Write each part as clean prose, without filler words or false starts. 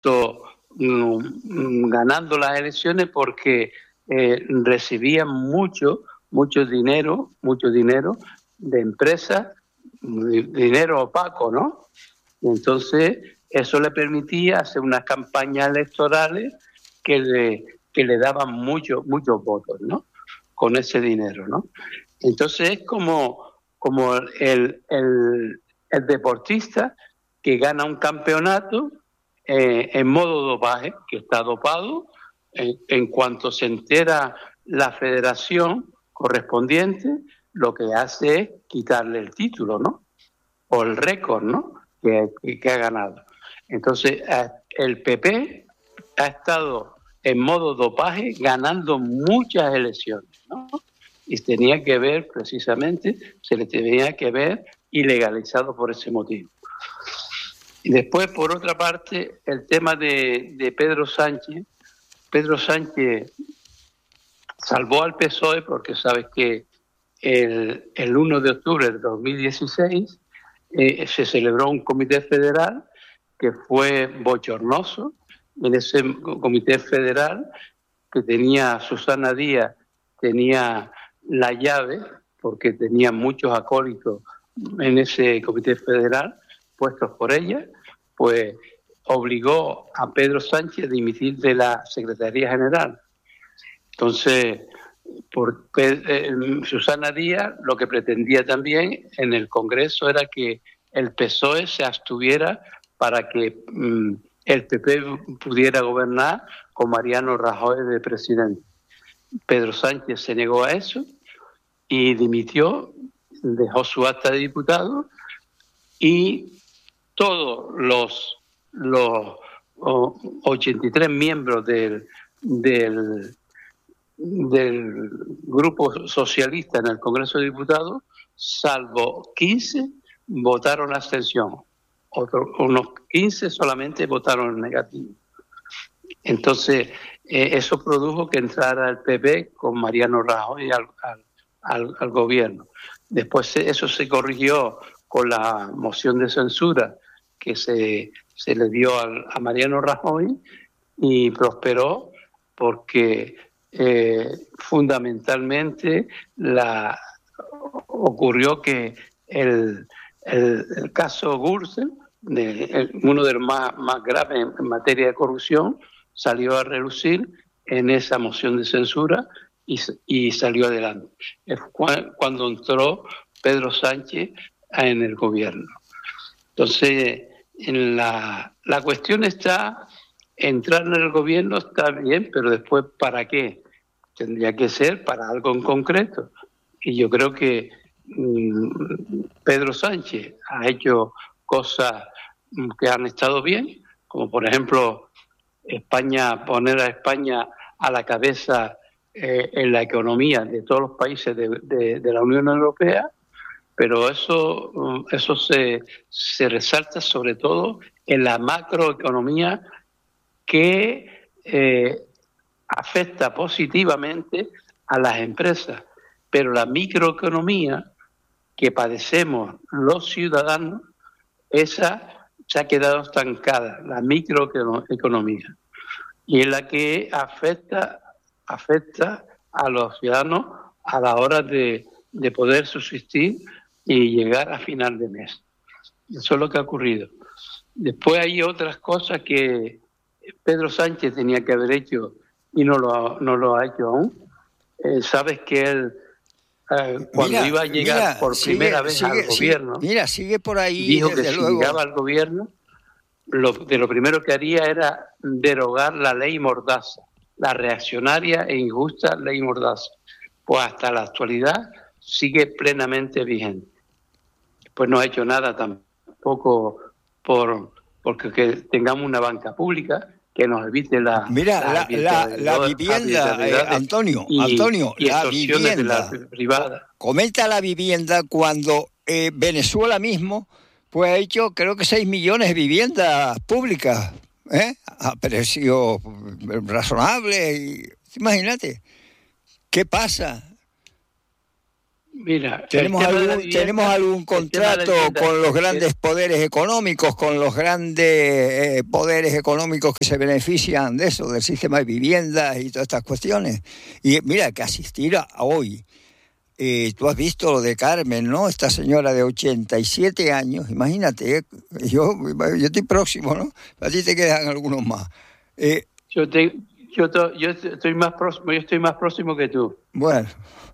ganando las elecciones porque recibían mucho dinero de empresas, dinero opaco, ¿no? Entonces, eso le permitía hacer unas campañas electorales que le daban muchos votos, ¿no? Con ese dinero, ¿no? Entonces, es como el deportista que gana un campeonato en modo dopaje, que está dopado. En cuanto se entera la federación correspondiente, lo que hace es quitarle el título, ¿no? O el récord, ¿no? Que ha ganado. Entonces, el PP ha estado en modo dopaje ganando muchas elecciones, ¿no? Y tenía que ver, precisamente, se le tenía que ver ilegalizado por ese motivo. Y después, por otra parte, el tema de Pedro Sánchez. Pedro Sánchez salvó al PSOE porque sabes que el 1 de octubre de 2016 se celebró un comité federal que fue bochornoso. En ese comité federal, que tenía Susana Díaz, tenía la llave, porque tenía muchos acólitos en ese comité federal, puestos por ella, pues obligó a Pedro Sánchez a dimitir de la Secretaría General. Entonces, Susana Díaz lo que pretendía también en el Congreso era que el PSOE se abstuviera para que el PP pudiera gobernar con Mariano Rajoy de presidente. Pedro Sánchez se negó a eso y dimitió, dejó su acta de diputado, y todos los 83 miembros del grupo socialista en el Congreso de Diputados, salvo 15, votaron abstención. Unos 15 solamente votaron negativo. Entonces, eso produjo que entrara el PP con Mariano Rajoy al gobierno. Después eso se corrigió con la moción de censura que se le dio a Mariano Rajoy, y prosperó porque fundamentalmente ocurrió que el caso Gürtel, uno de los más graves en materia de corrupción, salió a relucir en esa moción de censura y salió adelante. Es cuando entró Pedro Sánchez en el gobierno. Entonces, la cuestión está, entrar en el gobierno está bien, pero después, ¿para qué? Tendría que ser para algo en concreto. Y yo creo que Pedro Sánchez ha hecho cosas que han estado bien, como por ejemplo poner a España a la cabeza en la economía de todos los países de la Unión Europea, pero eso se resalta sobre todo en la macroeconomía, que afecta positivamente a las empresas, pero la microeconomía que padecemos los ciudadanos, esa se ha quedado estancada, la microeconomía, y es la que afecta a los ciudadanos a la hora de poder subsistir y llegar a final de mes. Eso es lo que ha ocurrido. Después hay otras cosas que Pedro Sánchez tenía que haber hecho y no lo ha hecho aún. Sabes que él, cuando iba a llegar por primera vez al gobierno, sigue por ahí, dijo que si luego llegaba al gobierno, lo primero que haría era derogar la ley Mordaza, la reaccionaria e injusta ley Mordaza. Pues hasta la actualidad sigue plenamente vigente. Pues no ha hecho nada tampoco porque tengamos una banca pública que nos evite la vivienda, Antonio, la vivienda de la privada. Comenta la vivienda cuando Venezuela mismo pues ha hecho, creo que 6 millones de viviendas públicas, a precio razonable. Imagínate, ¿qué pasa? Mira, ¿Tenemos algún contrato con los grandes poderes económicos, con los grandes poderes económicos que se benefician de eso, del sistema de viviendas y todas estas cuestiones? Y mira, que asistir a hoy, tú has visto lo de Carmen, ¿no? Esta señora de 87 años, imagínate, yo estoy próximo, ¿no? A ti te quedan algunos más. Yo estoy más próximo que tú. Bueno.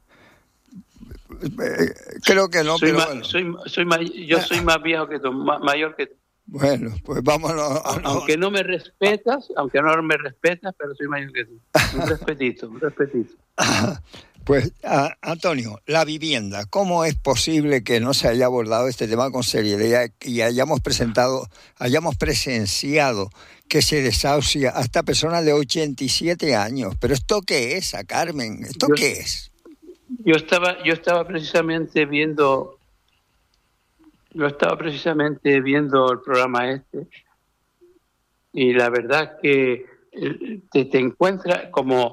Creo que no, pero bueno. Yo soy más viejo que tú, mayor que tú. Bueno, pues vámonos. Aunque no me respetas, pero soy mayor que tú. Un respetito. Pues, Antonio, la vivienda, ¿cómo es posible que no se haya abordado este tema con seriedad y hayamos presenciado que se desahucia a esta persona de 87 años? ¿Pero esto qué es, Carmen? ¿Qué es? Yo estaba precisamente viendo el programa y la verdad que te encuentras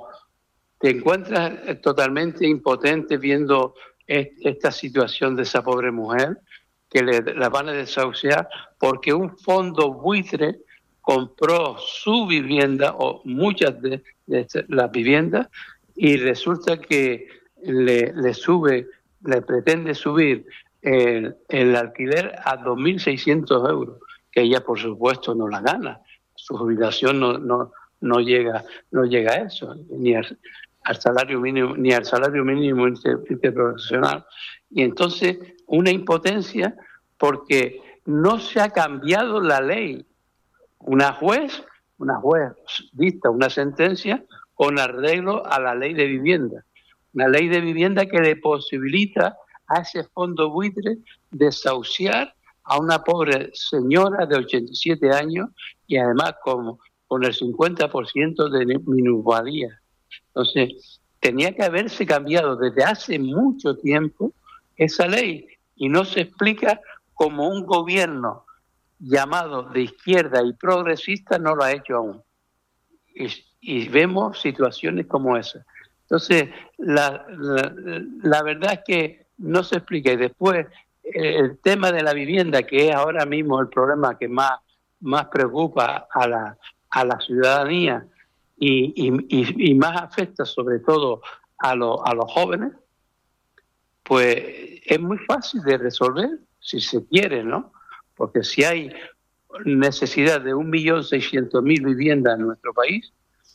totalmente impotente viendo esta situación de esa pobre mujer que la van a desahuciar porque un fondo buitre compró su vivienda o muchas de las viviendas y resulta que le pretende subir el alquiler a 2.600 euros, que ella por supuesto no la gana. Su jubilación no llega a eso, ni al salario mínimo interprofesional. Y entonces una impotencia porque no se ha cambiado la ley. Una juez dicta una sentencia con arreglo a la ley de vivienda. Una ley de vivienda que le posibilita a ese fondo buitre desahuciar a una pobre señora de 87 años y además con el 50% de minusvalía. Entonces, tenía que haberse cambiado desde hace mucho tiempo esa ley y no se explica cómo un gobierno llamado de izquierda y progresista no lo ha hecho aún. Y vemos situaciones como esa. Entonces, la verdad es que no se explica. Y después, el tema de la vivienda, que es ahora mismo el problema que más preocupa a la ciudadanía y más afecta sobre todo a los jóvenes, pues es muy fácil de resolver si se quiere, ¿no? Porque si hay necesidad de 1.600.000 viviendas en nuestro país,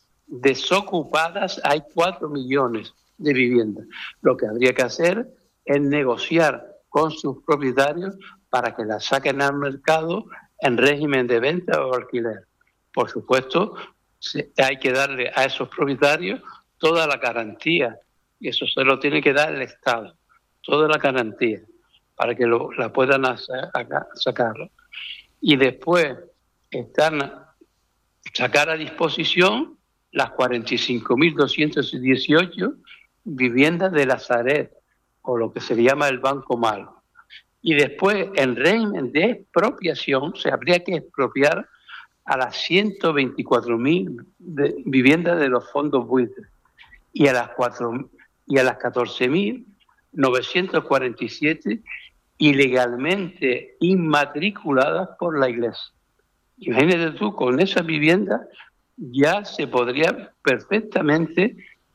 desocupadas hay 4 millones de viviendas. Lo que habría que hacer es negociar con sus propietarios para que las saquen al mercado en régimen de venta o alquiler. Por supuesto, hay que darle a esos propietarios toda la garantía, y eso se lo tiene que dar el Estado, toda la garantía, para que la puedan sacarlo. Y después sacar a disposición las 45.218 viviendas de la Sareb, o lo que se llama el Banco Malo. Y después, en régimen de expropiación, se habría que expropiar a las 124.000 viviendas de los fondos buitres y a las 14.947 ilegalmente inmatriculadas por la Iglesia. Imagínate tú, con esas viviendas ya se podría perfectamente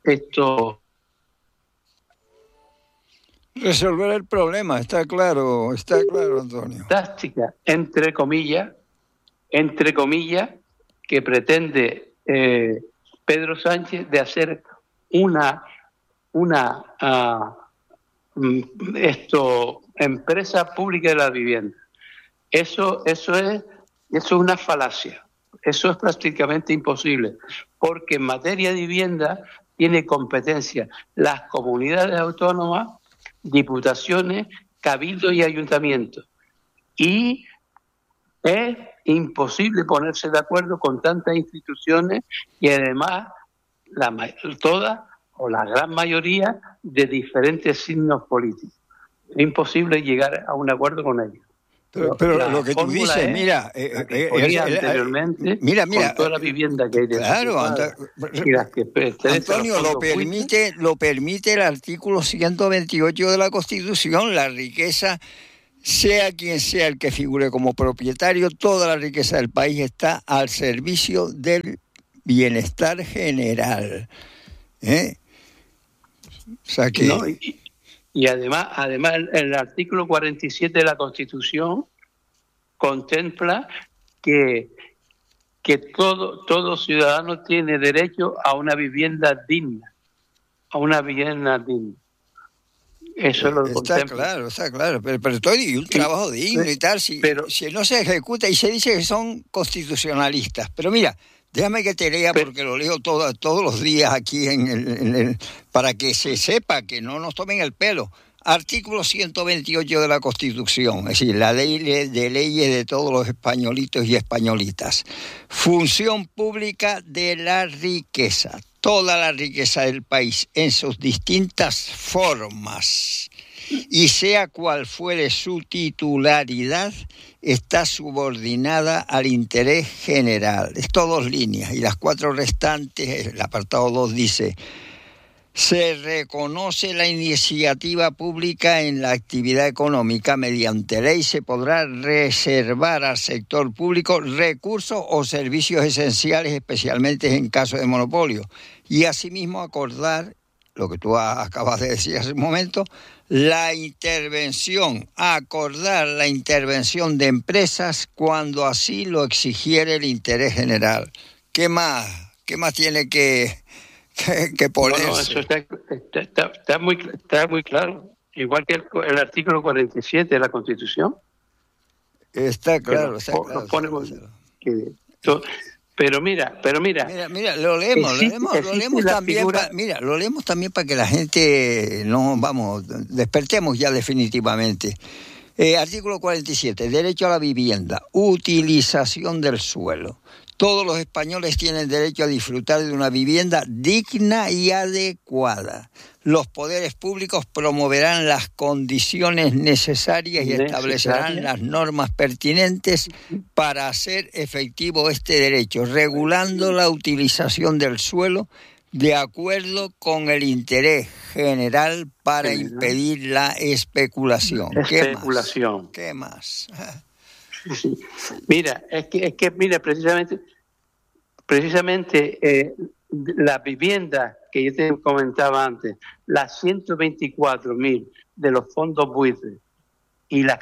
resolver el problema, está claro, Antonio. Fantástica, entre comillas, que pretende Pedro Sánchez de hacer una empresa pública de la vivienda. Eso es una falacia. Eso es prácticamente imposible, porque en materia de vivienda tiene competencia las comunidades autónomas, diputaciones, cabildos y ayuntamientos. Y es imposible ponerse de acuerdo con tantas instituciones y además todas o la gran mayoría de diferentes signos políticos. Es imposible llegar a un acuerdo con ellos. Pero lo que tú dices, mira, anteriormente, mira, con toda la vivienda que hay de y las que Antonio, lo permite el artículo 128 de la Constitución. La riqueza, sea quien sea el que figure como propietario, toda la riqueza del país está al servicio del bienestar general. O sea que... No, y además el artículo 47 de la Constitución contempla que todo ciudadano tiene derecho a una vivienda digna, Eso lo contempla. Está claro, pero todo y un trabajo digno y tal, si no se ejecuta, y se dice que son constitucionalistas. Pero mira, déjame que te lea, porque lo leo todos los días aquí para que se sepa, que no nos tomen el pelo. Artículo 128 de la Constitución, es decir, la ley de leyes de todos los españolitos y españolitas. Función pública de la riqueza. Toda la riqueza del país en sus distintas formas, y sea cual fuere su titularidad, está subordinada al interés general. Esto 2 líneas, y las 4 restantes, el apartado 2 dice: se reconoce la iniciativa pública en la actividad económica. Mediante ley se podrá reservar al sector público recursos o servicios esenciales, especialmente en caso de monopolio, y asimismo acordar, lo que tú acabas de decir hace un momento, acordar la intervención de empresas cuando así lo exigiere el interés general. ¿Qué más tiene que ponerse? No, eso está muy claro, igual que el artículo 47 de la Constitución. Está claro. Pero mira, lo leemos también, lo leemos también para que la gente despertemos ya definitivamente. Artículo 47, derecho a la vivienda, utilización del suelo. Todos los españoles tienen derecho a disfrutar de una vivienda digna y adecuada. Los poderes públicos promoverán las condiciones necesarias y establecerán las normas pertinentes para hacer efectivo este derecho, regulando la utilización del suelo de acuerdo con el interés general para impedir la especulación. ¿Qué más? Sí. Mira, es que precisamente la vivienda que yo te comentaba antes, las 124.000 de los fondos buitres y las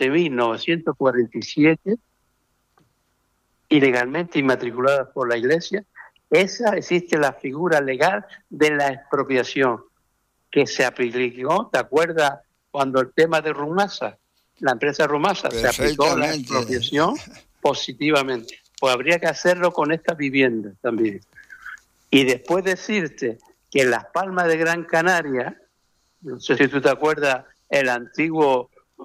14.947 ilegalmente inmatriculadas por la Iglesia, existe la figura legal de la expropiación que se aplicó. ¿Te acuerdas cuando el tema de Rumasa? La empresa Rumasa se aplicó la expropiación positivamente. Pues habría que hacerlo con esta vivienda también. Y después decirte que en Las Palmas de Gran Canaria, no sé si tú te acuerdas, el antiguo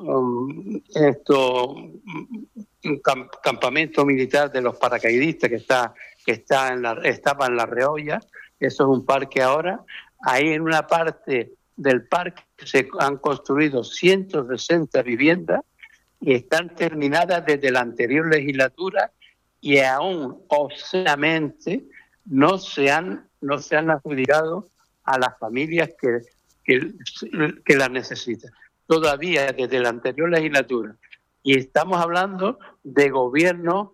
campamento militar de los paracaidistas estaba en La Reolla, eso es un parque ahora. Ahí en una parte del parque se han construido 160 viviendas y están terminadas desde la anterior legislatura, y aún obscenamente no se han adjudicado a las familias que las necesitan. Todavía desde la anterior legislatura. Y estamos hablando de gobierno,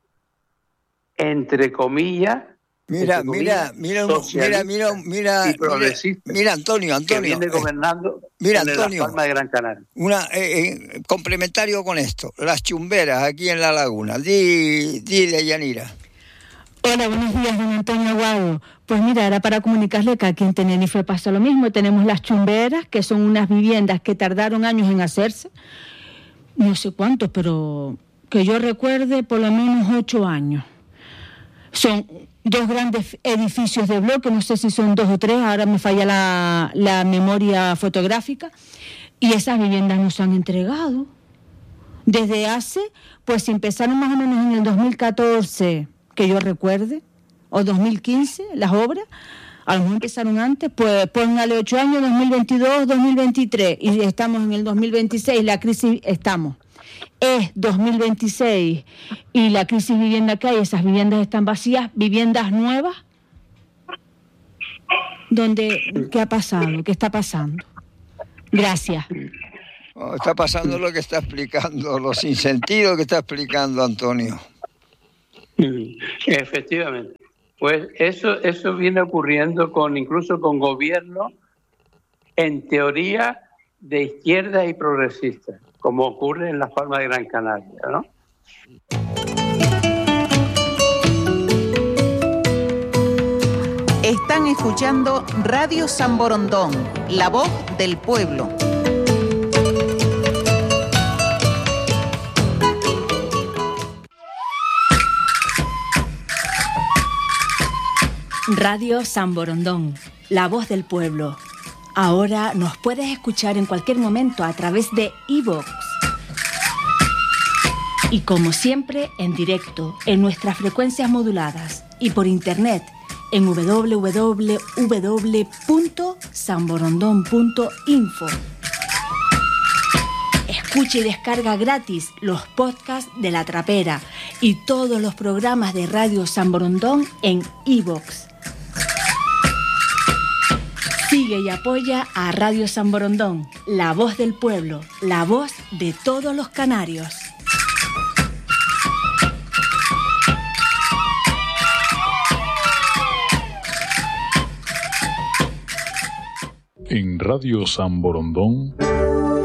entre comillas, Mira, Antonio, que viene gobernando en Las Palmas de Gran Canaria. Complementario con esto, las chumberas aquí en la laguna. Di de Yanira. Hola, buenos días, don Antonio Aguado. Pues mira, era para comunicarle que aquí en Tenerife pasa lo mismo. Tenemos las chumberas, que son unas viviendas que tardaron años en hacerse, no sé cuántos, pero que yo recuerde por lo menos 8 años. Son 2 grandes edificios de bloque, no sé si son 2 o 3, ahora me falla la memoria fotográfica, y esas viviendas nos han entregado. Desde pues empezaron más o menos en el 2014, que yo recuerde, o 2015, las obras, a lo mejor empezaron antes, pues póngale 8 años, 2022, 2023, y estamos en el 2026, la crisis estamos. es 2026 y la crisis vivienda que hay, esas viviendas están vacías, viviendas nuevas, ¿qué ha pasado? ¿Qué está pasando? Gracias. Está pasando lo que está explicando, los sinsentidos que está explicando Antonio. Efectivamente. Pues eso viene ocurriendo incluso con gobiernos, en teoría, de izquierda y progresistas, como ocurre en Las Palmas de Gran Canaria, ¿no? Están escuchando Radio San Borondón, la voz del pueblo. Radio San Borondón, la voz del pueblo. Ahora nos puedes escuchar en cualquier momento a través de iVoox. Y como siempre, en directo, en nuestras frecuencias moduladas y por internet en www.sanborondón.info. Escucha y descarga gratis los podcasts de La Trapera y todos los programas de Radio San Borondón en iVoox. Sigue y apoya a Radio San Borondón, la voz del pueblo, la voz de todos los canarios. En Radio San Borondón